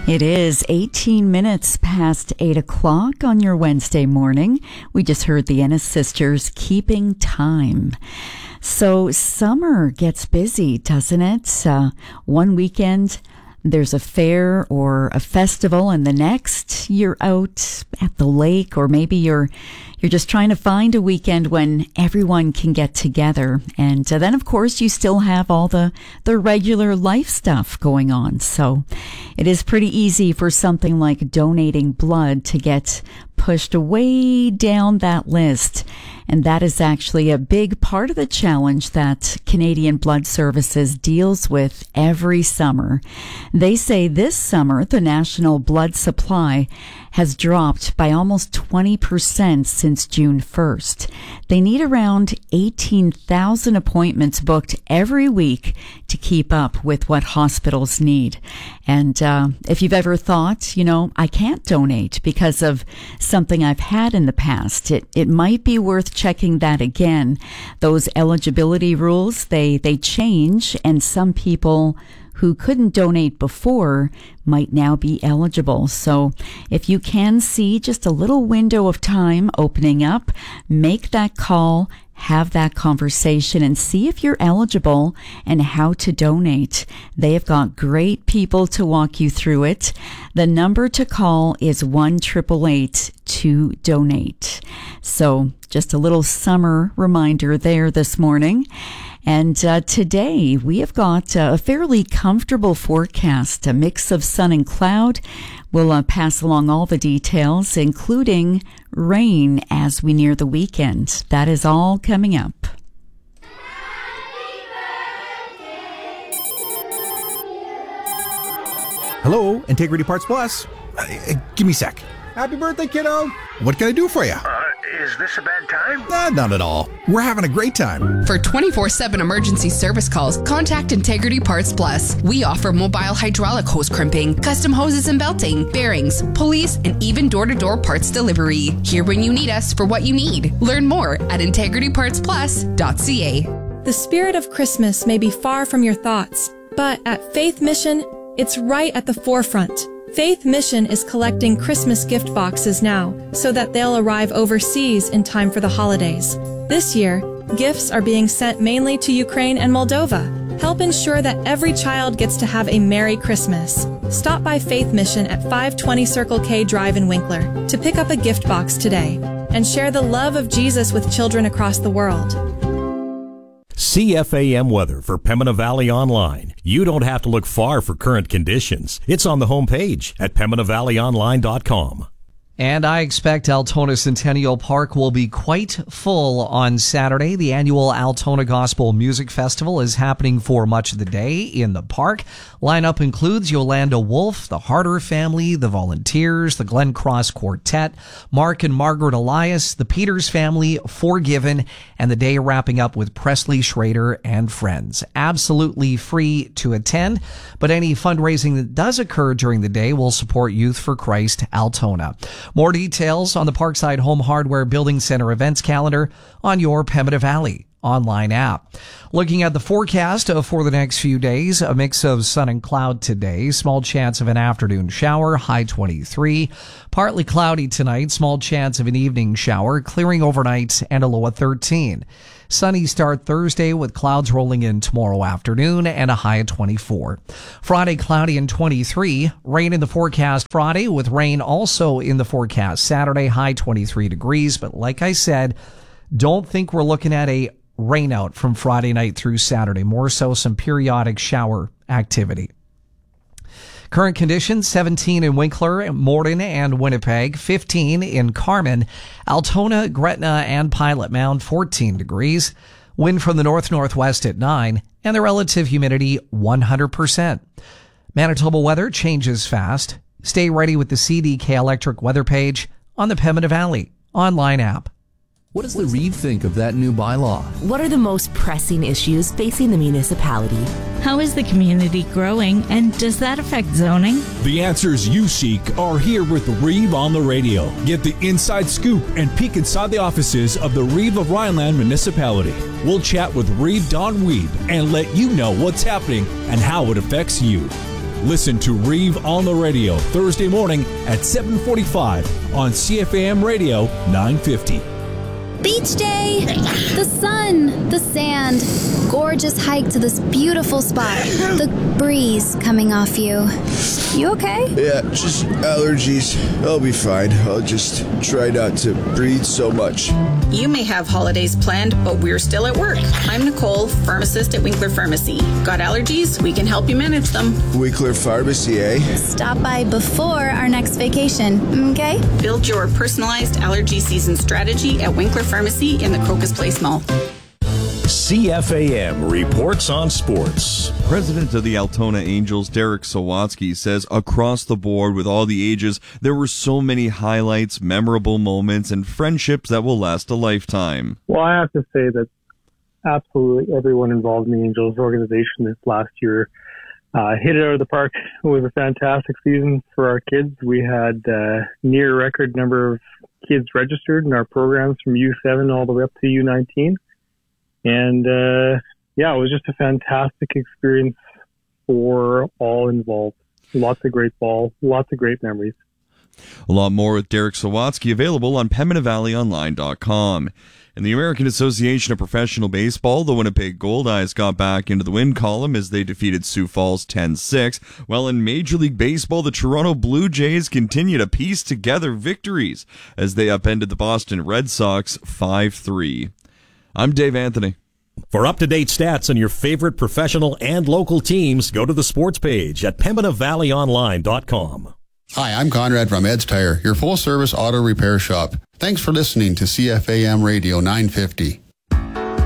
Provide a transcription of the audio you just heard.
It is 18 minutes past 8 o'clock on your Wednesday morning. We just heard the Ennis Sisters, Keeping Time. So summer gets busy, doesn't it? One weekend there's a fair or a festival, and the next you're out at the lake, or maybe you're just trying to find a weekend when everyone can get together. And then, of course, you still have all the regular life stuff going on. So it is pretty easy for something like donating blood to get pushed way down that list. And that is actually a big part of the challenge that Canadian Blood Services deals with every summer. They say this summer, the national blood supply has dropped by almost 20% since June 1st. They need around 18,000 appointments booked every week to keep up with what hospitals need. And if you've ever thought, I can't donate because of something I've had in the past, it might be worth checking that again. Those eligibility rules, they change, and some people who couldn't donate before might now be eligible. So if you can see just a little window of time opening up, make that call, have that conversation, and see if you're eligible and how to donate. They have got great people to walk you through it. The number to call is 1-888-2-DONATE. So just a little summer reminder there this morning. And today we have got a fairly comfortable forecast, a mix of sun and cloud. We'll pass along all the details, including rain as we near the weekend. That is all coming up. Hello, Integrity Parts Plus. Give me a sec. Happy birthday, kiddo. What can I do for you? Is this a bad time? Not at all. We're having a great time. For 24/7 emergency service calls, contact Integrity Parts Plus. We offer mobile hydraulic hose crimping, custom hoses and belting, bearings, pulleys, and even door-to-door parts delivery. Here when you need us for what you need. Learn more at integritypartsplus.ca. The spirit of Christmas may be far from your thoughts, but at Faith Mission, it's right at the forefront. Faith Mission is collecting Christmas gift boxes now so that they'll arrive overseas in time for the holidays. This year, gifts are being sent mainly to Ukraine and Moldova. Help ensure that every child gets to have a Merry Christmas. Stop by Faith Mission at 520 Circle K Drive in Winkler to pick up a gift box today and share the love of Jesus with children across the world. CFAM weather for Pembina Valley Online. You don't have to look far for current conditions. It's on the homepage at PembinaValleyOnline.com. And I expect Altona Centennial Park will be quite full on Saturday. The annual Altona Gospel Music Festival is happening for much of the day in the park. Lineup includes Yolanda Wolf, the Harder Family, the Volunteers, the Glen Cross Quartet, Mark and Margaret Elias, the Peters Family, Forgiven, and the day wrapping up with Presley Schrader and friends. Absolutely free to attend, but any fundraising that does occur during the day will support Youth for Christ Altona. More details on the Parkside Home Hardware Building Center events calendar on your Pembina Valley online app. Looking at the forecast for the next few days, a mix of sun and cloud today, small chance of an afternoon shower, high 23. Partly cloudy tonight, small chance of an evening shower, clearing overnight and a low of 13. Sunny start Thursday with clouds rolling in tomorrow afternoon and a high of 24. Friday cloudy and 23. Rain in the forecast Friday with rain also in the forecast Saturday, high 23 degrees. But like I said, don't think we're looking at a rain out from Friday night through Saturday. More so some periodic shower activity. Current conditions, 17 in Winkler, Morden, and Winnipeg, 15 in Carman, Altona, Gretna, and Pilot Mound, 14 degrees. Wind from the north-northwest at 9, and the relative humidity, 100%. Manitoba weather changes fast. Stay ready with the CDK Electric weather page on the Pembina Valley online app. What does the Reeve think of that new bylaw? What are the most pressing issues facing the municipality? How is the community growing, and does that affect zoning? The answers you seek are here with Reeve on the radio. Get the inside scoop and peek inside the offices of the Reeve of Rhineland Municipality. We'll chat with Reeve Don Weeb and let you know what's happening and how it affects you. Listen to Reeve on the Radio Thursday morning at 7:45 on CFAM Radio 950. Beach day! The sun, the sand, gorgeous hike to this beautiful spot, the breeze coming off you. You okay? Yeah, just allergies. I'll be fine. I'll just try not to breathe so much. You may have holidays planned, but we're still at work. I'm Nicole, pharmacist at Winkler Pharmacy. Got allergies? We can help you manage them. Winkler Pharmacy, eh? Stop by before our next vacation, okay? Build your personalized allergy season strategy at Winkler Pharmacy in the Crocus Place Mall. CFAM reports on sports. President of the Altona Angels, Derek Sawatsky, says across the board with all the ages, there were so many highlights, memorable moments, and friendships that will last a lifetime. Well, I have to say that absolutely everyone involved in the Angels organization this last year hit it out of the park. It was a fantastic season for our kids. We had near record number of kids registered in our programs from U7 all the way up to U19. And, it was just a fantastic experience for all involved. Lots of great ball, lots of great memories. A lot more with Derek Sawatsky available on PembinaValleyOnline.com. In the American Association of Professional Baseball, the Winnipeg Goldeyes got back into the win column as they defeated Sioux Falls 10-6. While in Major League Baseball, the Toronto Blue Jays continue to piece together victories as they upended the Boston Red Sox 5-3. I'm Dave Anthony. For up-to-date stats on your favorite professional and local teams, go to the sports page at PembinaValleyOnline.com. Hi, I'm Conrad from Ed's Tire, your full-service auto repair shop. Thanks for listening to CFAM Radio 950.